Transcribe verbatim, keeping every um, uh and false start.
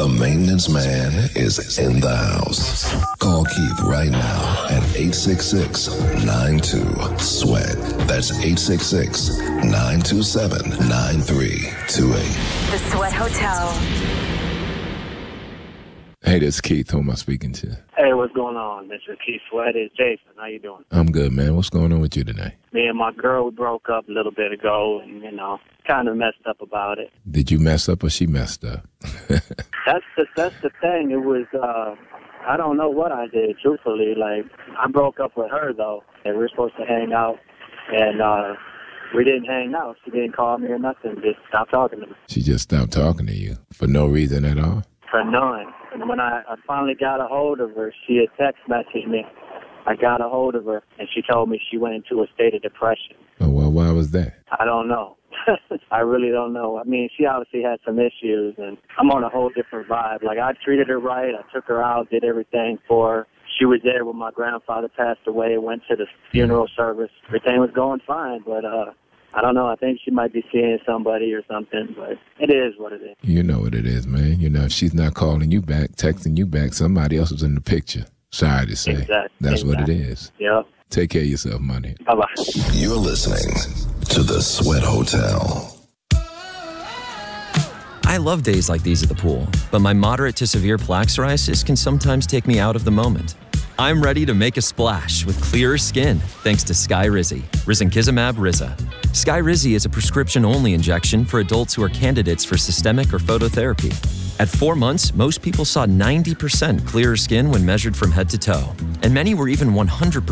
The maintenance man is in the house. Call Keith right now at eight six six, nine two, sweat. That's eight six six, nine two seven, nine three two eight. The Sweat Hotel. Hey, this is Keith. Who am I speaking to? Hey, what's going on? Mister Keith Sweat. It's Jason. How you doing? I'm good, man. What's going on with you today? Me and my girl, we broke up a little bit ago, and, you know, kind of messed up about it. Did you mess up or she messed up? That's the, that's the thing. It was, uh, I don't know what I did, truthfully. Like, I broke up with her, though, and we were supposed to hang out, and uh, we didn't hang out. She didn't call me or nothing. Just stopped talking to me. She just stopped talking to you for no reason at all? For none. And when I, I finally got a hold of her, she had text messaged me. I got a hold of her, and she told me she went into a state of depression. Oh, well, why was that? I don't know. I really don't know. I mean, she obviously had some issues, and I'm on a whole different vibe. Like, I treated her right. I took her out, did everything for her. She was there when my grandfather passed away, went to the funeral service. Everything was going fine, but uh, I don't know. I think she might be seeing somebody or something, but it is what it is. You know what it is, man. You know, if she's not calling you back, texting you back, somebody else is in the picture. Sorry to say. Exactly. That's exactly. what it is. Yep. Take care of yourself, money. Bye-bye. You're listening to The Sweat Hotel. I love days like these at the pool, but my moderate to severe plaque psoriasis can sometimes take me out of the moment. I'm ready to make a splash with clearer skin thanks to Skyrizi, risankizumab Riza. Skyrizi is a prescription-only injection for adults who are candidates for systemic or phototherapy. At four months, most people saw ninety percent clearer skin when measured from head to toe, and many were even one hundred percent